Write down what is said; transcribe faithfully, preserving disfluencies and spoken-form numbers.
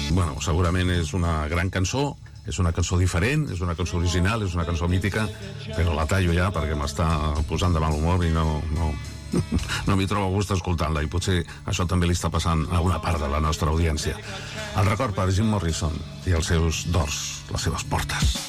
bueno, segurament és una gran cançó, és una cançó diferent, és una cançó original, és una cançó mítica, però la tallo ja perquè m'està posant de mal humor i no, no, no m'hi trobo a gust escoltant-la, i potser això també li està passant a una part de la nostra audiència. El record per Jim Morrison i els seus dors, les seves portes.